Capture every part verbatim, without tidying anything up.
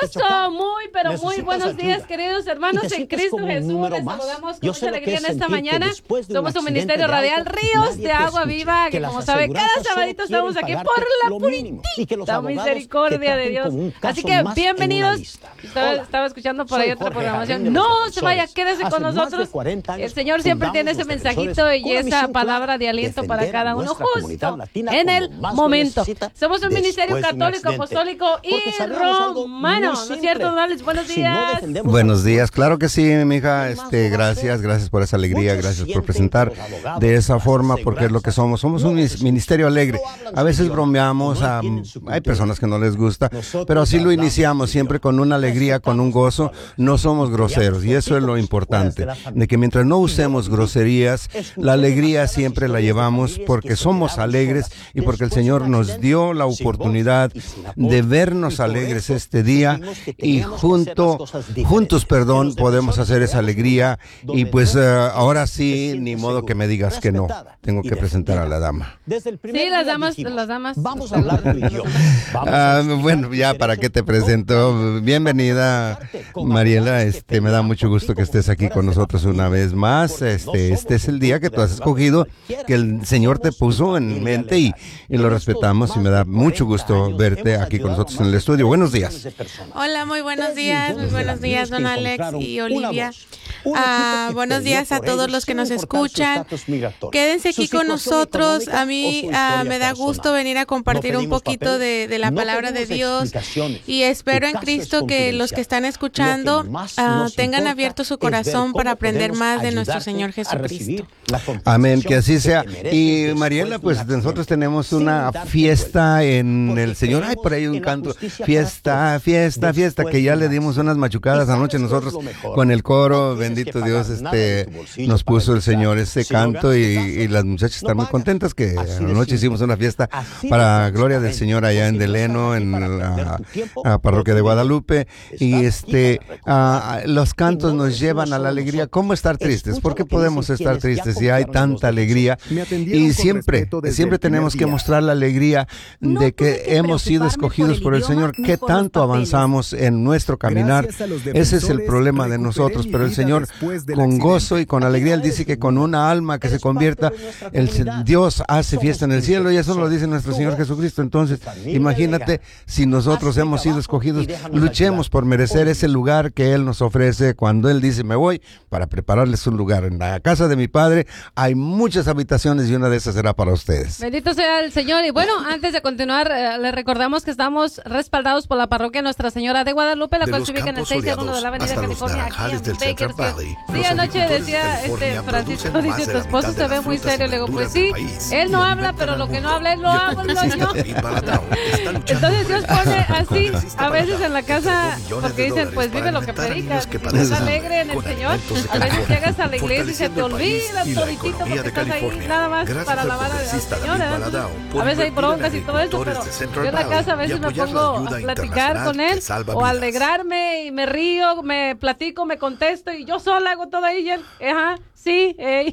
gusto, muy, pero muy buenos días, queridos hermanos en Cristo Jesús. Les saludamos con mucha alegría en esta mañana. Somos un ministerio radial, Ríos de Agua Viva, que como sabe, cada sabadito estamos aquí por la puritita misericordia de Dios. Así que bienvenidos. Estaba, estaba escuchando por ahí otra programación. No se vaya, quédese con nosotros. El Señor siempre tiene ese mensajito y esa palabra de aliento para cada uno justo en el momento. Somos un ministerio católico, apostólico y romano, ¿no es cierto, don Alex? Buenos días. Buenos días, claro que sí, mija. Este, gracias, gracias por esa alegría, gracias por presentar de esa forma, porque es lo que somos. Somos un ministerio alegre. A veces bromeamos, a, hay personas que no les gusta, pero así lo iniciamos, siempre con una alegría, con un gozo. No somos groseros, y eso es lo importante, de que mientras no usemos groserías, la alegría siempre la llevamos porque somos alegres y porque el Señor nos dio la oportunidad de vernos alegres este día, y junto, juntos, perdón, podemos hacer esa alegría. Y pues uh, ahora sí, ni modo que me digas que no. Tengo que presentar a la dama. Sí, las damas, las damas. Vamos a hablar tú y yo. Uh, bueno, ya para qué te presento. Bienvenida, Mariela. Este, me da mucho gusto que estés aquí con nosotros una vez más. Este, este es el día que tú has escogido, que el Señor te puso en mente, y, y lo respetamos, y me da mucho gusto verte aquí con nosotros en el estudio. Buenos días. Hola, muy buenos días, muy buenos días, don Alex y Olivia. Uh, buenos días a todos los que nos escuchan. Quédense aquí con nosotros. A mí uh, me da gusto venir a compartir un poquito de, de la palabra de Dios, y espero en Cristo que los que están escuchando uh, tengan abierto su corazón para aprender más de nuestro Señor Jesucristo. Amén, que así sea. Y Mariela, pues nosotros tenemos una fiesta en el Señor. Ay, por ahí un canto, fiesta, fiesta, fiesta, que ya le dimos unas machucadas anoche nosotros con el coro. Bendito Dios, este, nos puso el Señor ese canto, y, y las muchachas están muy contentas que anoche hicimos una fiesta para gloria del Señor allá en Deleno, en la, la parroquia de Guadalupe. Y este, uh, los cantos nos llevan a la alegría. ¿Cómo estar tristes? ¿Por qué podemos estar tristes si hay tanta alegría? Y siempre, siempre tenemos que mostrar la alegría de que hemos sido escogidos por el Señor, que tanto avanzamos en nuestro caminar. Ese es el problema de nosotros, pero el Señor con gozo y con alegría, Él dice que con una alma que se convierta, el Dios hace fiesta en el cielo, y eso lo dice nuestro Señor Jesucristo. Entonces, imagínate, si nosotros hemos sido escogidos, luchemos por merecer ese lugar que Él nos ofrece cuando Él dice, me voy para prepararles un lugar. En la casa de mi Padre hay muchas habitaciones, y una de esas será para ustedes. Bendito sea el Señor. Y bueno, antes de continuar, eh, les recordamos que estamos respaldados por la parroquia Nuestra Señora de Guadalupe, la de cual se ubica en el seiscientos uno de la Avenida California, aquí en del Bakersfield. Sí, anoche decía este Francisco, dice, tu esposo se ve muy serio. Le digo, pues sí, él no habla, pero lo que no habla él lo hablo yo. Entonces Dios pone así a veces en la casa, porque dicen, pues vive lo que predicas. Si estás alegre en el Señor, a veces llegas a la iglesia y se te olvida toditito porque estás ahí nada más para alabar al Señor. A veces hay broncas y todo eso, pero yo en la casa a veces me pongo a platicar con él, o a alegrarme, y me río, me platico, me contesto, y yo sola hago todo ahí, y él, ajá, sí, hey.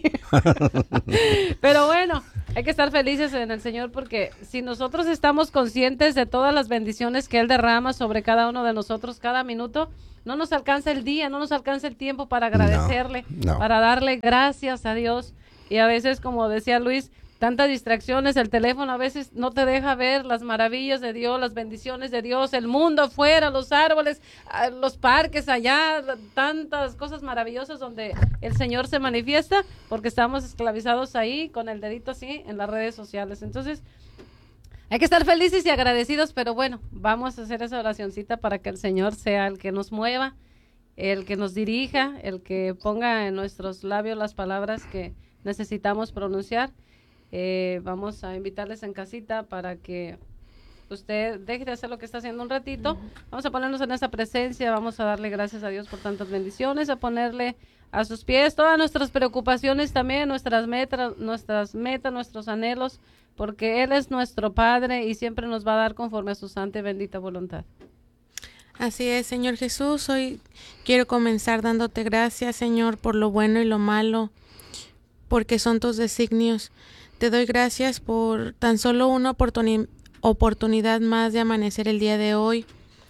Pero bueno, hay que estar felices en el Señor, porque si nosotros estamos conscientes de todas las bendiciones que Él derrama sobre cada uno de nosotros cada minuto, no nos alcanza el día, no nos alcanza el tiempo para agradecerle, no, no. para darle gracias a Dios. Y a veces, como decía Luis, tantas distracciones, el teléfono a veces no te deja ver las maravillas de Dios, las bendiciones de Dios, el mundo afuera, los árboles, los parques allá, tantas cosas maravillosas donde el Señor se manifiesta, porque estamos esclavizados ahí con el dedito así en las redes sociales. Entonces, hay que estar felices y agradecidos, pero bueno, vamos a hacer esa oracioncita para que el Señor sea el que nos mueva, el que nos dirija, el que ponga en nuestros labios las palabras que necesitamos pronunciar. Eh, vamos a invitarles en casita para que usted deje de hacer lo que está haciendo un ratito. Vamos a ponernos en esa presencia, vamos a darle gracias a Dios por tantas bendiciones, a ponerle a sus pies todas nuestras preocupaciones también, nuestras metas, nuestras metas, nuestros anhelos, porque Él es nuestro Padre y siempre nos va a dar conforme a su santa y bendita voluntad. Así es, Señor Jesús. Hoy quiero comenzar dándote gracias, Señor, por lo bueno y lo malo, porque son tus designios. Te doy gracias por tan solo una oportuni- oportunidad más de amanecer el día de hoy,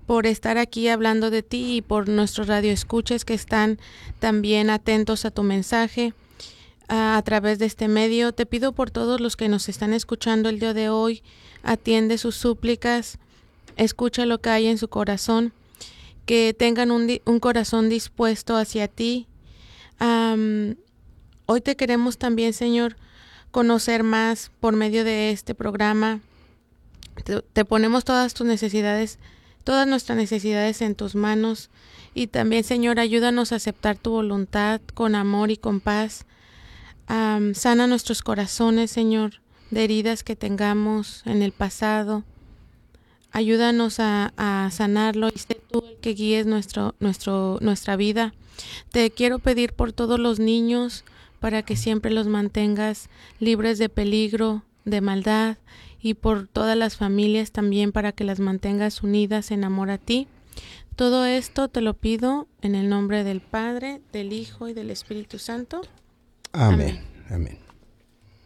por estar aquí hablando de ti y por nuestros radioescuchas que están también atentos a tu mensaje a, a través de este medio. Te pido por todos los que nos están escuchando el día de hoy, atiende sus súplicas, escucha lo que hay en su corazón, que tengan un, un corazón dispuesto hacia ti. Um, hoy te queremos también, Señor, conocer más por medio de este programa. Te, te ponemos todas tus necesidades, todas nuestras necesidades en tus manos, y también, Señor, ayúdanos a aceptar tu voluntad con amor y con paz. Um, sana nuestros corazones, Señor, de heridas que tengamos en el pasado. Ayúdanos a, a sanarlo y sé tú el que guíes nuestro, nuestro, nuestra vida. Te quiero pedir por todos los niños para que siempre los mantengas libres de peligro, de maldad, y por todas las familias también para que las mantengas unidas en amor a ti. Todo esto te lo pido en el nombre del Padre, del Hijo y del Espíritu Santo. Amén. Amén. Amén.